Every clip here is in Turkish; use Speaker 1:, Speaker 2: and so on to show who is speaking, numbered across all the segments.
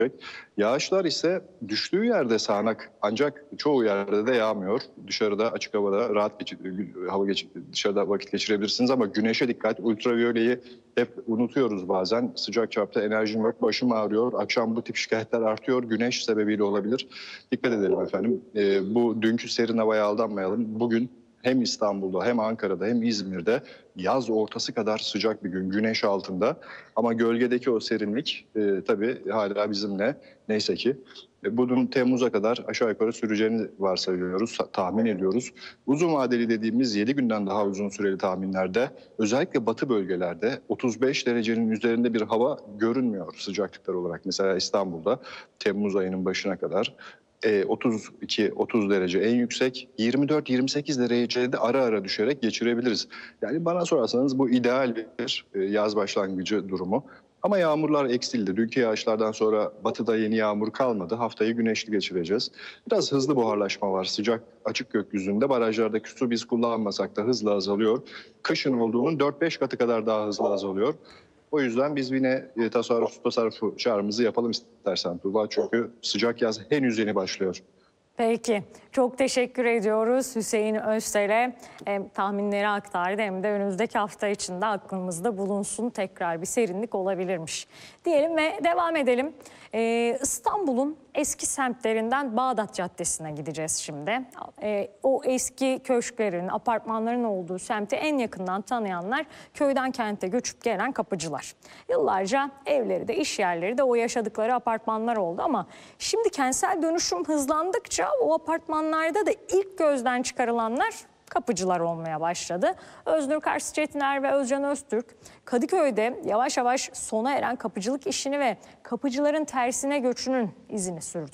Speaker 1: Yağışlar ise düştüğü yerde sağanak, ancak çoğu yerde de yağmıyor. Dışarıda açık havada dışarıda vakit geçirebilirsiniz ama güneşe dikkat. Ultraviyoleyi hep unutuyoruz bazen. Sıcak çarptı, enerjim yok, başım ağrıyor. Akşam bu tip şikayetler artıyor. Güneş sebebiyle olabilir. Dikkat edelim efendim. Bu dünkü serin havaya aldanmayalım. Bugün hem İstanbul'da hem Ankara'da hem İzmir'de yaz ortası kadar sıcak bir gün, güneş altında. Ama gölgedeki o serinlik tabii hala bizimle, neyse ki. Bunun Temmuz'a kadar aşağı yukarı süreceğini varsayıyoruz, tahmin ediyoruz. Uzun vadeli dediğimiz 7 günden daha uzun süreli tahminlerde özellikle batı bölgelerde 35 derecenin üzerinde bir hava görünmüyor sıcaklıklar olarak. Mesela İstanbul'da Temmuz ayının başına kadar 32-30 derece en yüksek, 24-28 derecede ara ara düşerek geçirebiliriz. Yani bana sorarsanız bu ideal bir yaz başlangıcı durumu. Ama yağmurlar eksildi. Dünkü yağışlardan sonra batıda yeni yağmur kalmadı. Haftayı güneşli geçireceğiz. Biraz hızlı buharlaşma var. Sıcak açık gökyüzünde barajlardaki su biz kullanmasak da hızla azalıyor. Kışın olduğunun 4-5 katı kadar daha hızlı azalıyor. O yüzden biz yine tasarrufu çağrımızı yapalım istersen Tuğba. Çünkü sıcak yaz henüz yeni başlıyor.
Speaker 2: Peki, çok teşekkür ediyoruz Hüseyin Öztel'e. Hem tahminleri aktardı hem de önümüzdeki hafta içinde aklımızda bulunsun, tekrar bir serinlik olabilirmiş diyelim ve devam edelim. İstanbul'un eski semtlerinden Bağdat Caddesi'ne gideceğiz şimdi. O eski köşklerin, apartmanların olduğu semti en yakından tanıyanlar köyden kente göçüp gelen kapıcılar. Yıllarca evleri de iş yerleri de o yaşadıkları apartmanlar oldu ama şimdi kentsel dönüşüm hızlandıkça o apartmanlarda da ilk gözden çıkarılanlar kapıcılar olmaya başladı. Öznur Karsçetiner ve Özcan Öztürk Kadıköy'de yavaş yavaş sona eren kapıcılık işini ve kapıcıların tersine göçünün izini sürdü.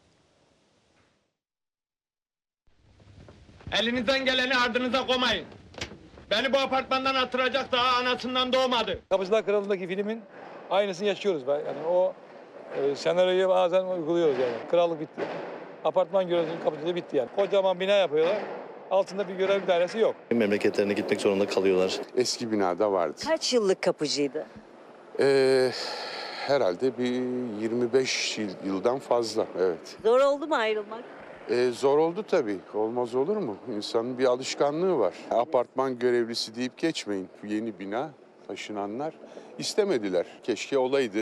Speaker 3: Elinizden geleni ardınıza koymayın. Beni bu apartmandan attıracak daha anasından doğmadı.
Speaker 4: Kapıcılar Kralı'ndaki filmin aynısını yaşıyoruz. Yani o senaryoyu bazen uyguluyoruz yani. Krallık bitti. Apartman görevlinin kapıcılığı bitti yani. Kocaman bina yapıyorlar. Altında bir görev dairesi yok.
Speaker 5: Memleketlerine gitmek zorunda kalıyorlar.
Speaker 6: Eski binada vardı.
Speaker 7: Kaç yıllık kapıcıydı?
Speaker 6: Herhalde bir 25 yıldan fazla, evet.
Speaker 7: Zor oldu mu ayrılmak?
Speaker 6: Zor oldu tabii. Olmaz olur mu? İnsanın bir alışkanlığı var. Apartman görevlisi deyip geçmeyin. Yeni bina taşınanlar istemediler. Keşke olaydı.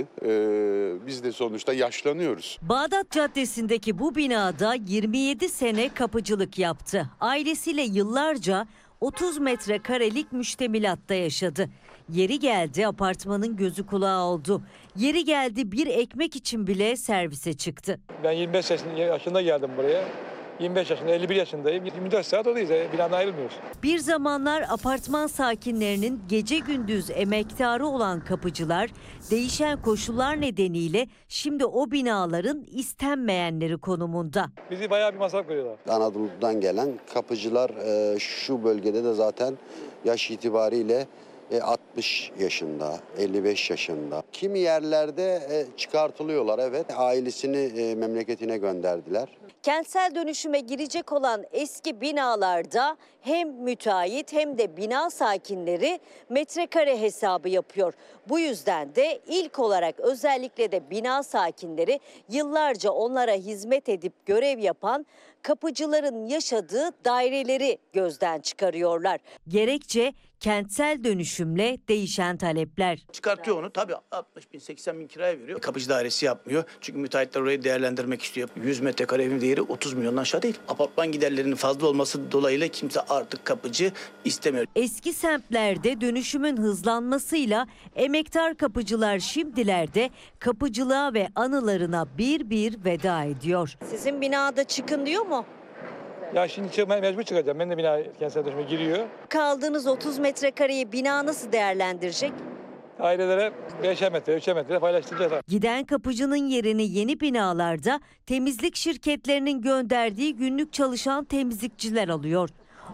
Speaker 6: Biz de sonuçta yaşlanıyoruz.
Speaker 8: Bağdat Caddesi'ndeki bu binada 27 sene kapıcılık yaptı. Ailesiyle yıllarca 30 metrekarelik müştemilatta yaşadı. Yeri geldi apartmanın gözü kulağı oldu. Yeri geldi bir ekmek için bile servise çıktı.
Speaker 4: Ben 25 yaşında geldim buraya. 25 yaşında, 51 yaşındayım. 24 saat oradayız. Binadan ayrılmıyoruz.
Speaker 8: Bir zamanlar apartman sakinlerinin gece gündüz emektarı olan kapıcılar değişen koşullar nedeniyle şimdi o binaların istenmeyenleri konumunda.
Speaker 4: Bizi bayağı bir masraf görüyorlar.
Speaker 9: Anadolu'dan gelen kapıcılar şu bölgede de zaten yaş itibariyle 60 yaşında, 55 yaşında. Kimi yerlerde çıkartılıyorlar, evet. Ailesini memleketine gönderdiler.
Speaker 7: Kentsel dönüşüme girecek olan eski binalarda hem müteahhit hem de bina sakinleri metrekare hesabı yapıyor. Bu yüzden de ilk olarak özellikle de bina sakinleri yıllarca onlara hizmet edip görev yapan kapıcıların yaşadığı daireleri gözden çıkarıyorlar.
Speaker 8: Gerekçe kentsel dönüşümle değişen talepler.
Speaker 10: Çıkartıyor onu, tabii 60 bin 80 bin kiraya veriyor. Kapıcı dairesi yapmıyor. Çünkü müteahhitler orayı değerlendirmek istiyor. 100 metrekare evin değeri 30 milyondan aşağı değil. Apartman giderlerinin fazla olması dolayısıyla kimse artık kapıcı istemiyor.
Speaker 8: Eski semtlerde dönüşümün hızlanmasıyla emektar kapıcılar şimdilerde kapıcılığa ve anılarına bir bir veda ediyor.
Speaker 7: Sizin binada çıkın diyor mu?
Speaker 4: Ya şimdi mecbur çıkacağım. Ben de bina kentsel dönüşüme giriyor.
Speaker 7: Kaldığınız 30 metrekareyi bina nasıl değerlendirecek?
Speaker 4: Ailelere 5'er metre, 3'er metre paylaştıracağız.
Speaker 8: Giden kapıcının yerini yeni binalarda temizlik şirketlerinin gönderdiği günlük çalışan temizlikçiler alıyor.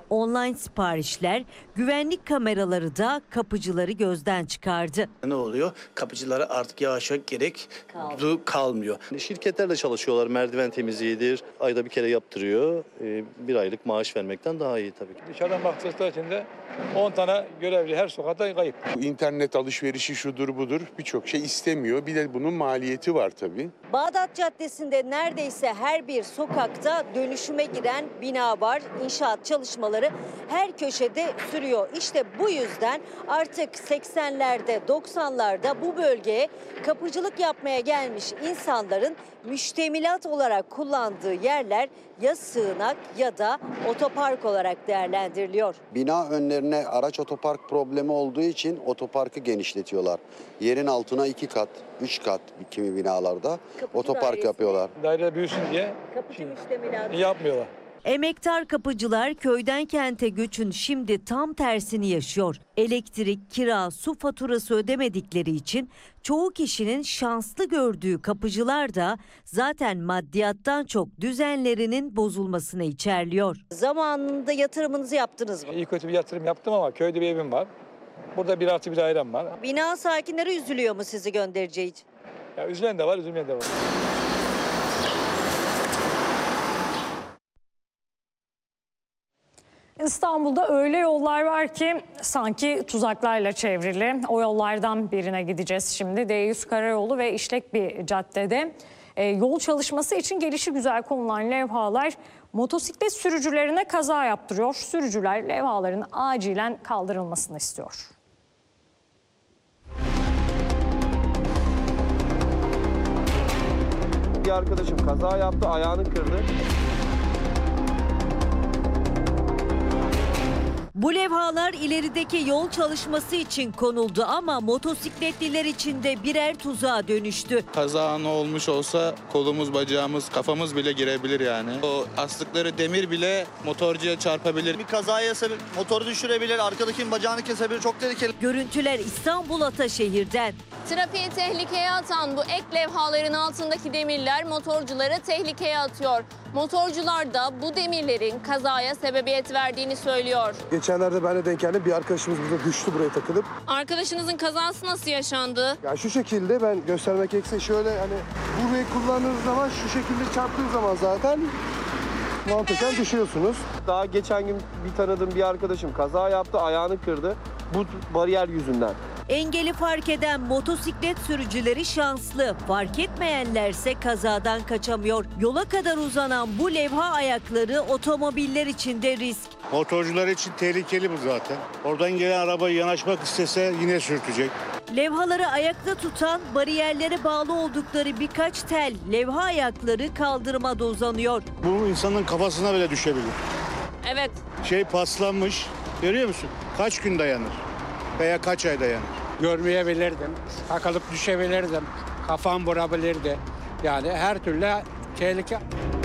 Speaker 8: Online siparişler, güvenlik kameraları da kapıcıları gözden çıkardı.
Speaker 10: Ne oluyor? Kapıcılara artık yavaş yavaş gerek kalmıyor.
Speaker 5: Şirketler de çalışıyorlar. Merdiven temizliğidir. Ayda bir kere yaptırıyor. Bir aylık maaş vermekten daha iyi tabii ki.
Speaker 4: Dışarıdan baktığı içinde 10 tane görevli her sokakta kayıp.
Speaker 6: Bu internet alışverişi şudur budur birçok şey istemiyor. Bir de bunun maliyeti var tabii.
Speaker 7: Bağdat Caddesi'nde neredeyse her bir sokakta dönüşüme giren bina var. İnşaat çalışmaları her köşede sürüyor. İşte bu yüzden artık 80'lerde 90'larda bu bölgeye kapıcılık yapmaya gelmiş insanların müştemilat olarak kullandığı yerler ya sığınak ya da otopark olarak değerlendiriliyor.
Speaker 9: Bina önlerine araç otopark problemi olduğu için otoparkı genişletiyorlar. Yerin altına 2 kat, 3 kat kimi binalarda otopark yapıyorlar.
Speaker 4: Daire büyüsün diye
Speaker 7: Kapıcı müştemilatı
Speaker 4: yapmıyorlar.
Speaker 8: Emektar kapıcılar köyden kente göçün şimdi tam tersini yaşıyor. Elektrik, kira, su faturası ödemedikleri için çoğu kişinin şanslı gördüğü kapıcılar da zaten maddiyattan çok düzenlerinin bozulmasını içerliyor.
Speaker 7: Zamanında yatırımınızı yaptınız mı?
Speaker 4: İyi kötü bir yatırım yaptım ama köyde bir evim var. Burada 1+1 dairem var.
Speaker 7: Bina sakinleri üzülüyor mu sizi göndereceği için?
Speaker 4: Ya üzülen de var, üzülmeyen de var.
Speaker 2: İstanbul'da öyle yollar var ki sanki tuzaklarla çevrili. O yollardan birine gideceğiz şimdi. D100 Karayolu ve işlek bir caddede yol çalışması için gelişigüzel konulan levhalar motosiklet sürücülerine kaza yaptırıyor. Sürücüler levhaların acilen kaldırılmasını istiyor.
Speaker 11: Bir arkadaşım kaza yaptı, ayağını kırdı.
Speaker 8: Bu levhalar ilerideki yol çalışması için konuldu ama motosikletliler için de birer tuzağa dönüştü.
Speaker 12: Kaza anı olmuş olsa kolumuz, bacağımız, kafamız bile girebilir yani. O astıkları demir bile motorcuya çarpabilir.
Speaker 13: Bir kazaya sebep motoru düşürebilir, arkadakinin bacağını kesebilir. Çok tehlikeli.
Speaker 8: Görüntüler İstanbul Ataşehir'den.
Speaker 14: Trafiği tehlikeye atan bu ek levhaların altındaki demirler motorcuları tehlikeye atıyor. Motorcular da bu demirlerin kazaya sebebiyet verdiğini söylüyor.
Speaker 11: Geçenlerde ben de denk geldim. Bir arkadaşımız burada düştü buraya takılıp.
Speaker 14: Arkadaşınızın kazası nasıl yaşandı?
Speaker 11: Ya şu şekilde ben göstermek gerekirse şöyle hani burayı kullandığınız zaman şu şekilde çarptığınız zaman zaten mantıken düşüyorsunuz. Daha geçen gün bir tanıdığım bir arkadaşım kaza yaptı, ayağını kırdı. Bu bariyer yüzünden.
Speaker 8: Engeli fark eden motosiklet sürücüleri şanslı. Fark etmeyenlerse kazadan kaçamıyor. Yola kadar uzanan bu levha ayakları otomobiller için de risk.
Speaker 15: Motorcular için tehlikeli bu zaten. Oradan gelen araba yanaşmak istese yine sürtecek.
Speaker 8: Levhaları ayakta tutan, bariyerlere bağlı oldukları birkaç tel levha ayakları kaldırıma uzanıyor.
Speaker 15: Bu insanın kafasına bile düşebilir.
Speaker 14: Evet.
Speaker 15: Paslanmış. Görüyor musun? Kaç gün dayanır? Veya kaç ay dayanır?
Speaker 16: Görmeyebilirdim, takılıp düşebilirdim, kafam vurabilirdi. Yani her türlü tehlike.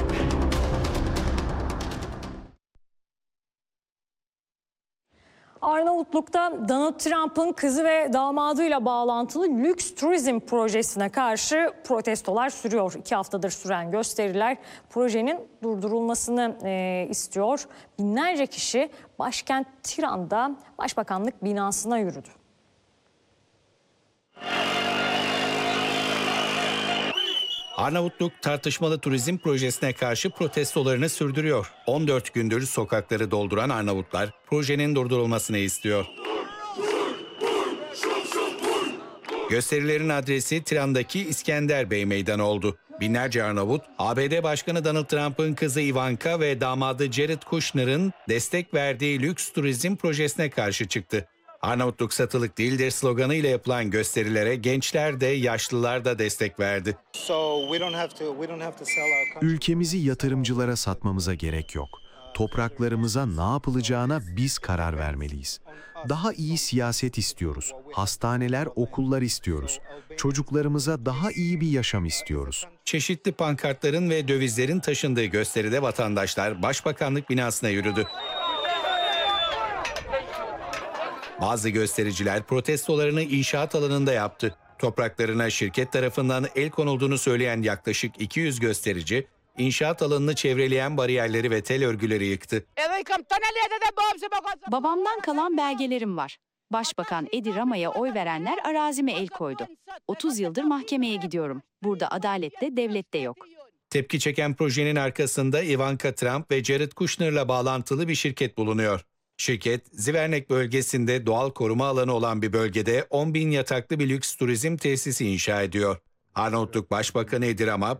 Speaker 2: Arnavutluk'ta Donald Trump'ın kızı ve damadıyla bağlantılı lüks turizm projesine karşı protestolar sürüyor. 2 haftadır süren gösteriler projenin durdurulmasını istiyor. Binlerce kişi başkent Tiran'da Başbakanlık binasına yürüdü.
Speaker 17: Arnavutluk tartışmalı turizm projesine karşı protestolarını sürdürüyor. 14 gündür sokakları dolduran Arnavutlar projenin durdurulmasını istiyor. Gösterilerin adresi Tiran'daki İskender Bey Meydanı oldu. Binlerce Arnavut, ABD Başkanı Donald Trump'ın kızı Ivanka ve damadı Jared Kushner'ın destek verdiği lüks turizm projesine karşı çıktı. Arnavutluk satılık değildir sloganıyla yapılan gösterilere gençler de yaşlılar da destek verdi.
Speaker 18: Ülkemizi yatırımcılara satmamıza gerek yok. Topraklarımıza ne yapılacağına biz karar vermeliyiz. Daha iyi siyaset istiyoruz. Hastaneler, okullar istiyoruz. Çocuklarımıza daha iyi bir yaşam istiyoruz.
Speaker 17: Çeşitli pankartların ve dövizlerin taşındığı gösteride vatandaşlar Başbakanlık binasına yürüdü. Bazı göstericiler protestolarını inşaat alanında yaptı. Topraklarına şirket tarafından el konulduğunu söyleyen yaklaşık 200 gösterici, inşaat alanını çevreleyen bariyerleri ve tel örgüleri yıktı.
Speaker 19: Babamdan kalan belgelerim var. Başbakan Edi Rama'ya oy verenler arazime el koydu. 30 yıldır mahkemeye gidiyorum. Burada adalet de devlet de yok.
Speaker 17: Tepki çeken projenin arkasında Ivanka Trump ve Jared Kushner'la bağlantılı bir şirket bulunuyor. Şirket, Zvernek bölgesinde doğal koruma alanı olan bir bölgede 10.000 yataklı bir lüks turizm tesisi inşa ediyor. Arnavutluk Başbakanı Edi Rama